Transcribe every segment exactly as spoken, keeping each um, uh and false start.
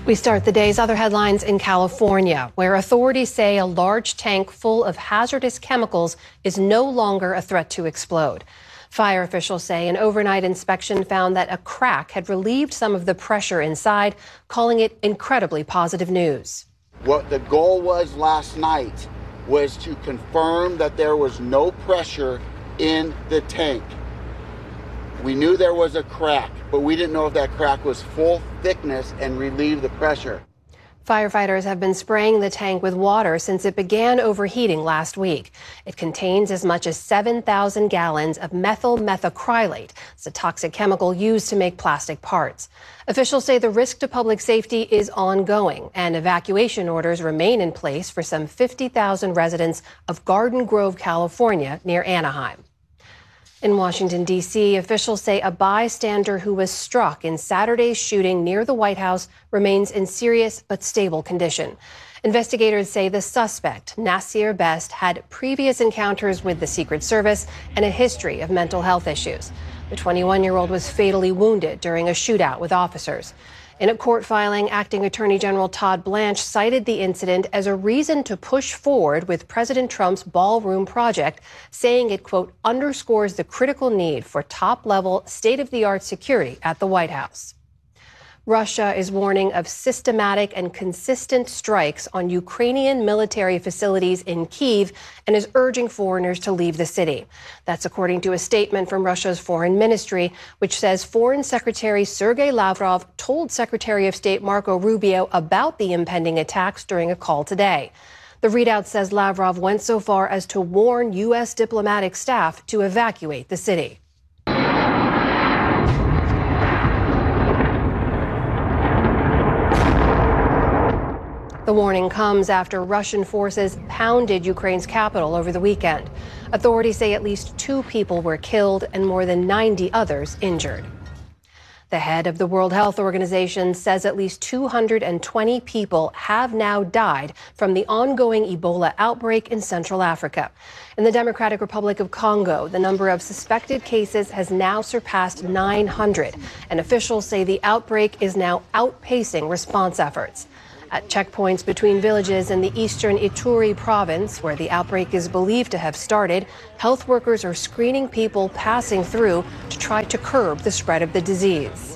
We start the day's other headlines in California, where authorities say a large tank full of hazardous chemicals is no longer a threat to explode. Fire officials say an overnight inspection found that a crack had relieved some of the pressure inside, calling it incredibly positive news. What the goal was last night was to confirm that there was no pressure in the tank. We knew there was a crack, but we didn't know if that crack was full thickness and relieve the pressure. Firefighters have been spraying the tank with water since it began overheating last week. It contains as much as seven thousand gallons of methyl methacrylate. It's a toxic chemical used to make plastic parts. Officials say the risk to public safety is ongoing, and evacuation orders remain in place for some fifty thousand residents of Garden Grove, California, near Anaheim. In Washington, D C, officials say a bystander who was struck in Saturday's shooting near the White House remains in serious but stable condition. Investigators say the suspect, Nasir Best, had previous encounters with the Secret Service and a history of mental health issues. The twenty-one-year-old was fatally wounded during a shootout with officers. In a court filing, Acting Attorney General Todd Blanche cited the incident as a reason to push forward with President Trump's Ballroom project, saying it, quote, underscores the critical need for top-level, state-of-the-art security at the White House. Russia is warning of systematic and consistent strikes on Ukrainian military facilities in Kyiv and is urging foreigners to leave the city. That's according to a statement from Russia's foreign ministry, which says Foreign Secretary Sergei Lavrov told Secretary of State Marco Rubio about the impending attacks during a call today. The readout says Lavrov went so far as to warn U S diplomatic staff to evacuate the city. The warning comes after Russian forces pounded Ukraine's capital over the weekend. Authorities say at least two people were killed and more than ninety others injured. The head of the World Health Organization says at least two hundred twenty people have now died from the ongoing Ebola outbreak in Central Africa. In the Democratic Republic of Congo, the number of suspected cases has now surpassed nine hundred, and officials say the outbreak is now outpacing response efforts. At checkpoints between villages in the eastern Ituri province, where the outbreak is believed to have started, health workers are screening people passing through to try to curb the spread of the disease.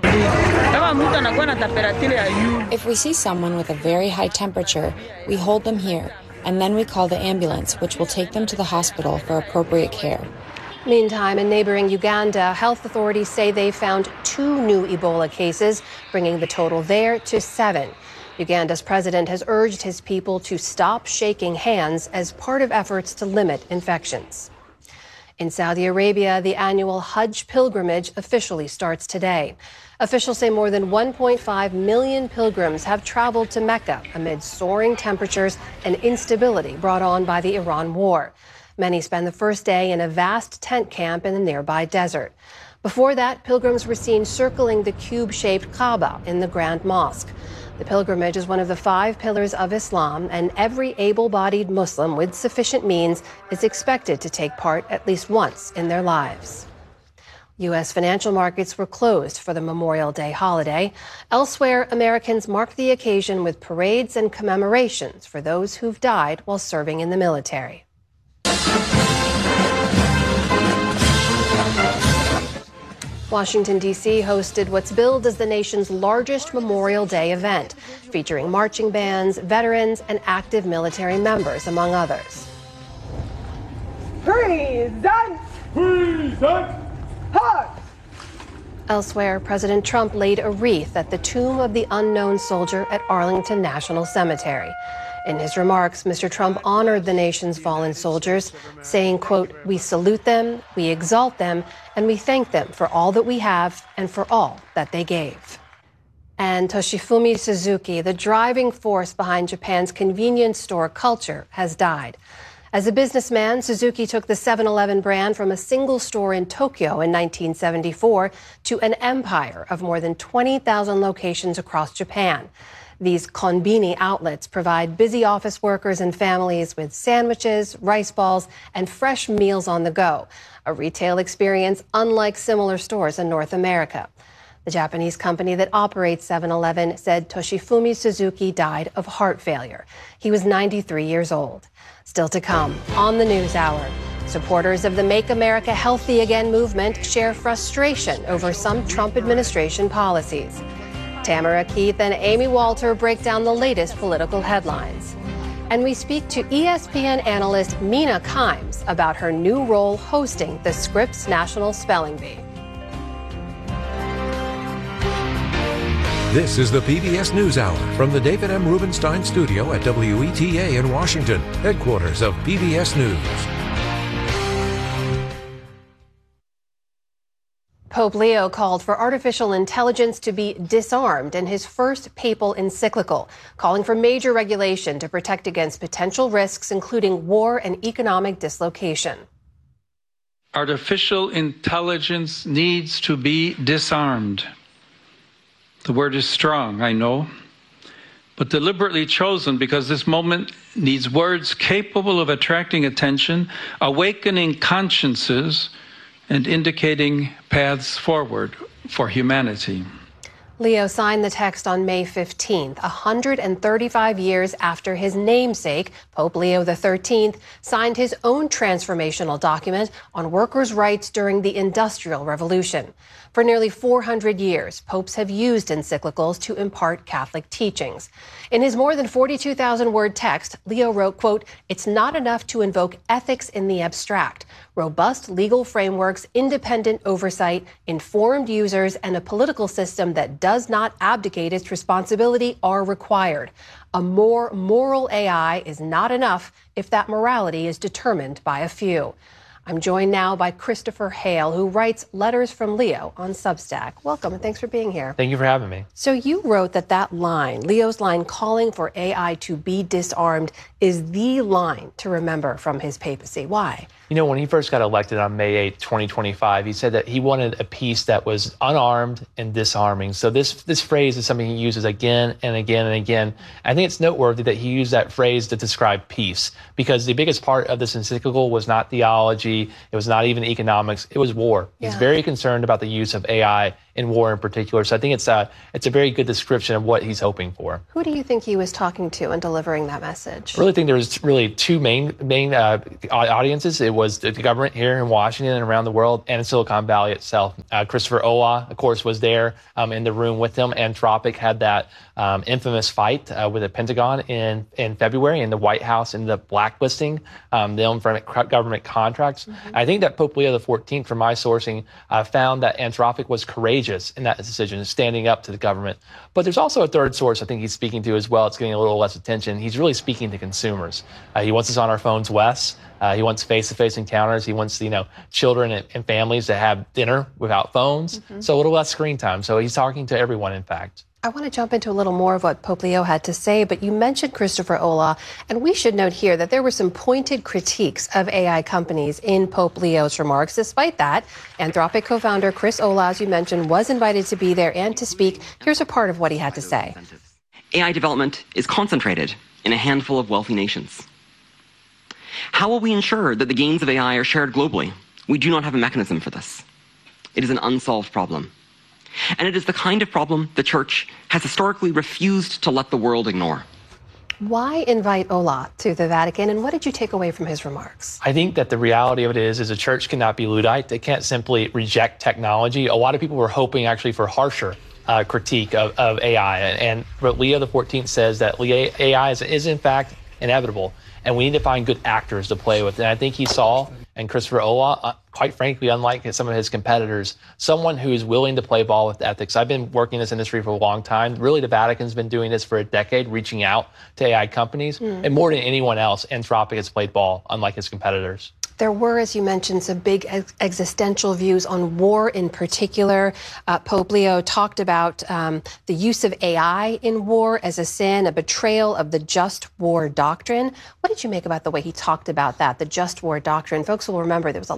If we see someone with a very high temperature, we hold them here, and then we call the ambulance, which will take them to the hospital for appropriate care. Meantime, in neighboring Uganda, health authorities say they found two new Ebola cases, bringing the total there to seven. Uganda's president has urged his people to stop shaking hands as part of efforts to limit infections. In Saudi Arabia, the annual Hajj pilgrimage officially starts today. Officials say more than one point five million pilgrims have traveled to Mecca amid soaring temperatures and instability brought on by the Iran war. Many spend the first day in a vast tent camp in the nearby desert. Before that, pilgrims were seen circling the cube-shaped Kaaba in the Grand Mosque. The pilgrimage is one of the five pillars of Islam, and every able-bodied Muslim with sufficient means is expected to take part at least once in their lives. U S financial markets were closed for the Memorial Day holiday. Elsewhere, Americans marked the occasion with parades and commemorations for those who've died while serving in the military. Washington, D C hosted what's billed as the nation's largest Memorial Day event, featuring marching bands, veterans, and active military members, among others. Present! Present! Hug! Elsewhere, President Trump laid a wreath at the tomb of the unknown soldier at Arlington National Cemetery. In his remarks, Mister Trump honored the nation's fallen soldiers, saying, quote, "We salute them, we exalt them, and we thank them for all that we have and for all that they gave." And Toshifumi Suzuki, the driving force behind Japan's convenience store culture, has died. As a businessman, Suzuki took the seven eleven brand from a single store in Tokyo in nineteen seventy-four to an empire of more than twenty thousand locations across Japan. These konbini outlets provide busy office workers and families with sandwiches, rice balls, and fresh meals on the go, a retail experience unlike similar stores in North America. The Japanese company that operates seven eleven said Toshifumi Suzuki died of heart failure. He was ninety-three years old. Still to come on the NewsHour. Supporters of the Make America Healthy Again movement share frustration over some Trump administration policies. Tamara Keith and Amy Walter break down the latest political headlines. And we speak to E S P N analyst Mina Kimes about her new role hosting the Scripps National Spelling Bee. This is the P B S NewsHour from the David M. Rubenstein studio at W E T A in Washington, headquarters of P B S News. Pope Leo called for artificial intelligence to be disarmed in his first papal encyclical, calling for major regulation to protect against potential risks, including war and economic dislocation. Artificial intelligence needs to be disarmed. The word is strong, I know, but deliberately chosen because this moment needs words capable of attracting attention, awakening consciences, and indicating paths forward for humanity. Leo signed the text on May fifteenth, one hundred thirty-five years after his namesake, Pope Leo the thirteenth, signed his own transformational document on workers' rights during the Industrial Revolution. For nearly four hundred years, popes have used encyclicals to impart Catholic teachings. In his more than forty-two thousand word text, Leo wrote, quote, "It's not enough to invoke ethics in the abstract. Robust legal frameworks, independent oversight, informed users, and a political system that does not abdicate its responsibility are required. A more moral A I is not enough if that morality is determined by a few." I'm joined now by Christopher Hale, who writes letters from Leo on Substack. Welcome, and thanks for being here. Thank you for having me. So you wrote that that line, Leo's line calling for A I to be disarmed, is the line to remember from his papacy. Why? You know, when he first got elected on May eighth, twenty twenty-five, he said that he wanted a peace that was unarmed and disarming. So this this phrase is something he uses again and again and again. I think it's noteworthy that he used that phrase to describe peace, because the biggest part of this encyclical was not theology, it was not even economics, it was war. Yeah. He's very concerned about the use of A I in war in particular. So I think it's a, it's a very good description of what he's hoping for. Who do you think he was talking to and delivering that message? I really think there's really two main main uh, audiences. It was the government here in Washington and around the world, and in Silicon Valley itself. Uh, Christopher Olah, of course, was there um, in the room with him. Anthropic had that um, infamous fight uh, with the Pentagon in, in February, in the White House, in the blacklisting um, them from government contracts. Mm-hmm. I think that Pope Leo the fourteenth, from my sourcing, uh, found that Anthropic was courageous in that decision, standing up to the government. But there's also a third source I think he's speaking to as well. It's getting a little less attention. He's really speaking to consumers. Uh, he wants us on our phones less. Uh, he wants face-to-face encounters. He wants, you know, children and, and families to have dinner without phones. Mm-hmm. So a little less screen time. So he's talking to everyone, in fact. I want to jump into a little more of what Pope Leo had to say, but you mentioned Christopher Olah, and we should note here that there were some pointed critiques of A I companies in Pope Leo's remarks. Despite that, Anthropic co-founder Chris Olah, as you mentioned, was invited to be there and to speak. Here's a part of what he had to say. A I development is concentrated in a handful of wealthy nations. How will we ensure that the gains of A I are shared globally? We do not have a mechanism for this. It is an unsolved problem. And it is the kind of problem the Church has historically refused to let the world ignore. Why invite Olah to the Vatican, and what did you take away from his remarks? I think that the reality of it is, is a church cannot be Luddite. They can't simply reject technology. A lot of people were hoping actually for harsher uh, critique of, of A I. And, and Leo the fourteenth says that A I is, is in fact inevitable, and we need to find good actors to play with. And I think he saw, and Christopher Olah, uh, quite frankly, unlike some of his competitors, someone who is willing to play ball with ethics. I've been working in this industry for a long time. Really, the Vatican's been doing this for a decade, reaching out to A I companies. Mm. And more than anyone else, Anthropic has played ball, unlike his competitors. There were, as you mentioned, some big ex- existential views on war in particular. Uh, Pope Leo talked about um, the use of A I in war as a sin, a betrayal of the just war doctrine. What did you make about the way he talked about that, the just war doctrine? Folks will remember there was a lot of back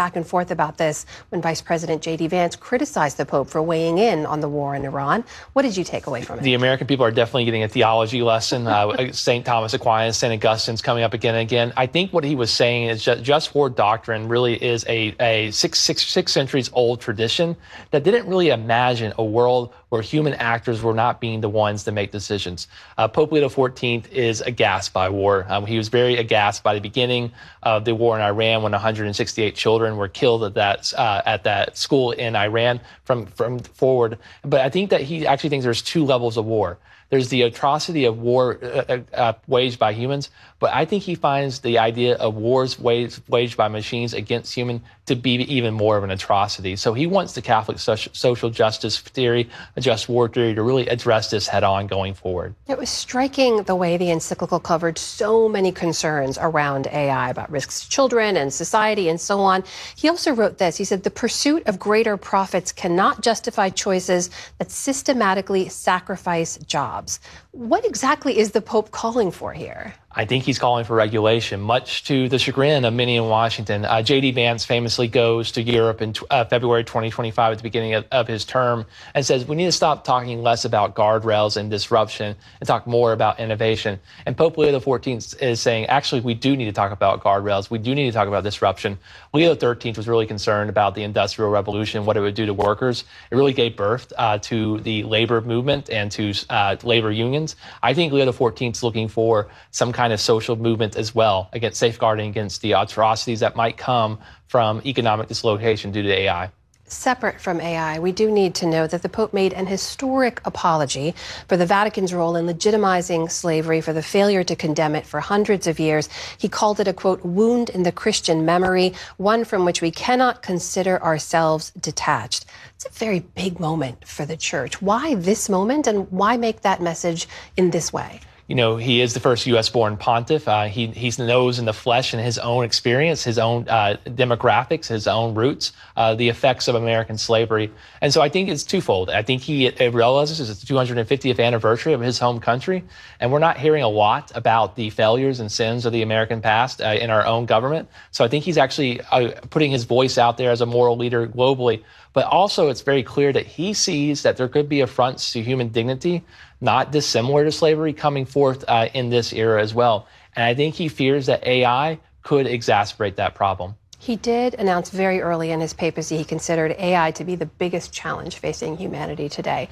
back and forth about this when Vice President J D Vance criticized the Pope for weighing in on the war in Iran. What did you take away from it? The American people are definitely getting a theology lesson. Uh, Saint Thomas Aquinas, Saint Augustine's coming up again and again. I think what he was saying is just, just war doctrine really is a, a six, six, six centuries old tradition that didn't really imagine a world where human actors were not being the ones to make decisions. Uh, Pope Leo the fourteenth is aghast by war. Um, he was very aghast by the beginning of the war in Iran when one hundred sixty-eight children were killed at that uh, at that school in Iran from from forward. But I think that he actually thinks there's two levels of war. There's the atrocity of war uh, uh, waged by humans, but I think he finds the idea of wars waged, waged by machines against human to be even more of an atrocity. So he wants the Catholic social justice theory, a just war theory, to really address this head on going forward. It was striking the way the encyclical covered so many concerns around A I, about risks to children and society and so on. He also wrote this. He said, the pursuit of greater profits cannot justify choices that systematically sacrifice jobs. What exactly is the Pope calling for here? I think he's calling for regulation, much to the chagrin of many in Washington. Uh, J D Vance famously goes to Europe in uh, February twenty twenty-five at the beginning of, of his term and says we need to stop talking less about guardrails and disruption and talk more about innovation. And Pope Leo the fourteenth is saying, actually, we do need to talk about guardrails. We do need to talk about disruption. Leo the thirteenth was really concerned about the Industrial Revolution, what it would do to workers. It really gave birth uh, to the labor movement and to uh, labor unions. I think Leo the fourteenth is looking for some kind of social movement as well, against safeguarding against the atrocities that might come from economic dislocation due to A I. Separate from A I, we do need to know that the Pope made an historic apology for the Vatican's role in legitimizing slavery, for the failure to condemn it for hundreds of years. He called it a, quote, wound in the Christian memory, one from which we cannot consider ourselves detached. It's a very big moment for the Church. Why this moment, and why make that message in this way? You know, he is the first U S-born pontiff. Uh, he he knows in the flesh and his own experience, his own uh, demographics, his own roots, uh, the effects of American slavery. And so I think it's twofold. I think he realizes it's the two hundred fiftieth anniversary of his home country, and we're not hearing a lot about the failures and sins of the American past uh, in our own government. So I think he's actually uh, putting his voice out there as a moral leader globally. But also it's very clear that he sees that there could be affronts to human dignity, not dissimilar to slavery, coming forth uh, in this era as well. And I think he fears that A I could exacerbate that problem. He did announce very early in his papacy he considered A I to be the biggest challenge facing humanity today.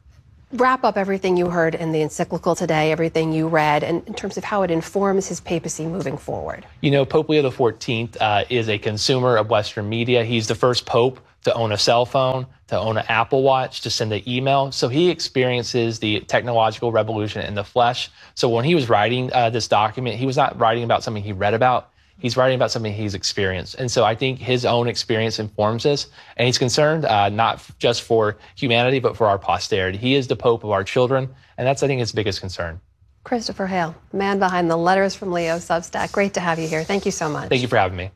Wrap up everything you heard in the encyclical today, everything you read, and in terms of how it informs his papacy moving forward. You know, Pope Leo the fourteenth uh, is a consumer of Western media. He's the first pope to own a cell phone, to own an Apple Watch, to send an email. So he experiences the technological revolution in the flesh. So when he was writing uh, this document, he was not writing about something he read about. He's writing about something he's experienced. And so I think his own experience informs this. And he's concerned uh, not just for humanity, but for our posterity. He is the Pope of our children. And that's, I think, his biggest concern. Christopher Hale, man behind the Letters from Leo Substack. Great to have you here. Thank you so much. Thank you for having me.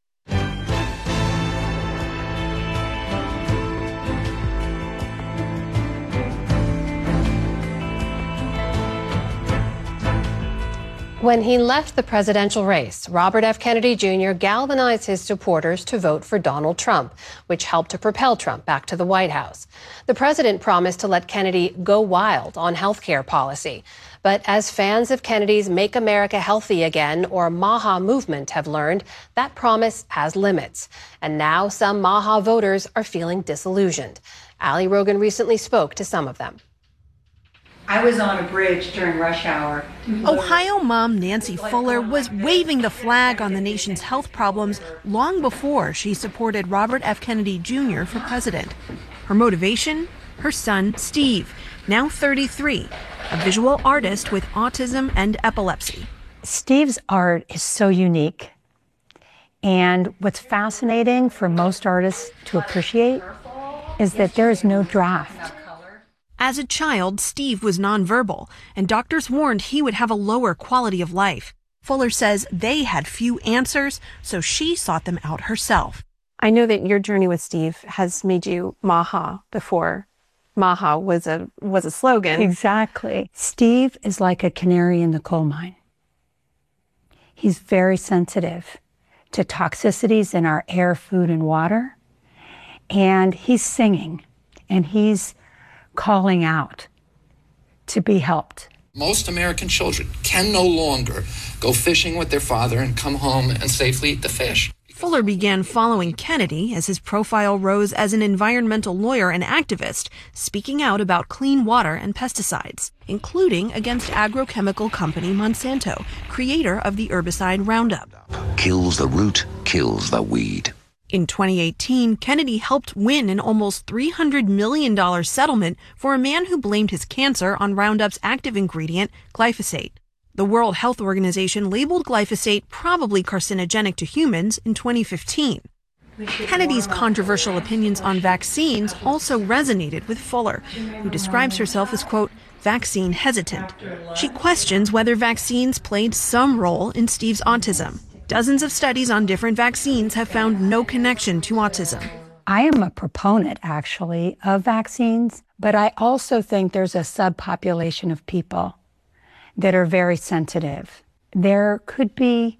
When he left the presidential race, Robert F. Kennedy Junior galvanized his supporters to vote for Donald Trump, which helped to propel Trump back to the White House. The president promised to let Kennedy go wild on health care policy. But as fans of Kennedy's Make America Healthy Again, or MAHA movement, have learned, that promise has limits. And now some MAHA voters are feeling disillusioned. Ali Rogan recently spoke to some of them. I was on a bridge during rush hour. Ohio mom Nancy Fuller was waving the flag on the nation's health problems long before she supported Robert F. Kennedy Junior for president. Her motivation? Her son, Steve, now thirty-three, a visual artist with autism and epilepsy. Steve's art is so unique. And what's fascinating for most artists to appreciate is that there is no draft. As a child, Steve was nonverbal, and doctors warned he would have a lower quality of life. Fuller says they had few answers, so she sought them out herself. I know that your journey with Steve has made you MAHA before MAHA was a was a slogan. Exactly. Steve is like a canary in the coal mine. He's very sensitive to toxicities in our air, food, and water. And he's singing, and he's calling out to be helped. Most American children can no longer go fishing with their father and come home and safely eat the fish. Fuller began following Kennedy as his profile rose as an environmental lawyer and activist, speaking out about clean water and pesticides, including against agrochemical company Monsanto, creator of the herbicide Roundup. Kills the root, kills the weed. In twenty eighteen, Kennedy helped win an almost three hundred million dollars settlement for a man who blamed his cancer on Roundup's active ingredient, glyphosate. The World Health Organization labeled glyphosate probably carcinogenic to humans in twenty fifteen. Kennedy's controversial opinions on vaccines also resonated with Fuller, who describes herself as, quote, vaccine hesitant. She questions whether vaccines played some role in Steve's autism. Dozens of studies on different vaccines have found no connection to autism. I am a proponent, actually, of vaccines, but I also think there's a subpopulation of people that are very sensitive. There could be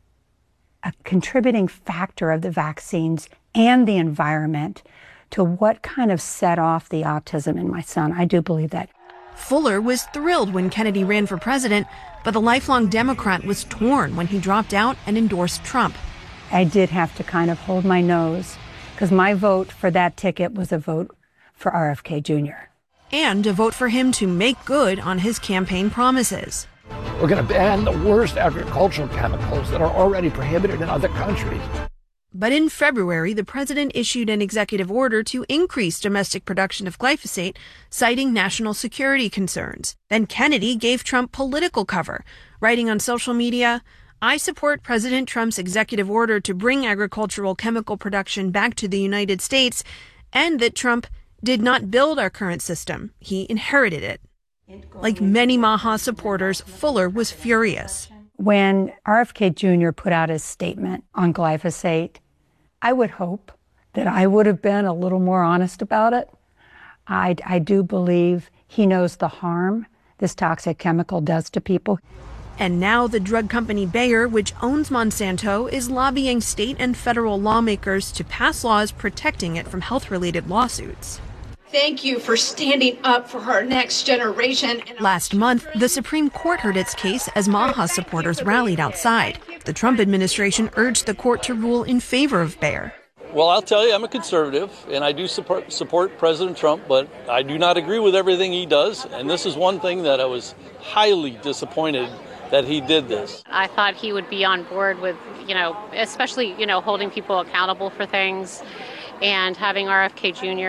a contributing factor of the vaccines and the environment to what kind of set off the autism in my son. I do believe that. Fuller was thrilled when Kennedy ran for president, but the lifelong Democrat was torn when he dropped out and endorsed Trump. I did have to kind of hold my nose because my vote for that ticket was a vote for R F K Junior And a vote for him to make good on his campaign promises. We're going to ban the worst agricultural chemicals that are already prohibited in other countries. But in February, the president issued an executive order to increase domestic production of glyphosate, citing national security concerns. Then Kennedy gave Trump political cover, writing on social media, I support President Trump's executive order to bring agricultural chemical production back to the United States, and that Trump did not build our current system. He inherited it. Like many Maha supporters, Fuller was furious. When R F K Junior put out his statement on glyphosate, I would hope that I would have been a little more honest about it. I, I do believe he knows the harm this toxic chemical does to people. And now the drug company Bayer, which owns Monsanto, is lobbying state and federal lawmakers to pass laws protecting it from health-related lawsuits. Thank you for standing up for our next generation. Last month, the Supreme Court heard its case as Maha supporters rallied outside. The Trump administration urged the court to rule in favor of Bayer. Well, I'll tell you, I'm a conservative, and I do support, support President Trump, but I do not agree with everything he does. And this is one thing that I was highly disappointed that he did this. I thought he would be on board with, you know, especially, you know, holding people accountable for things and having R F K Junior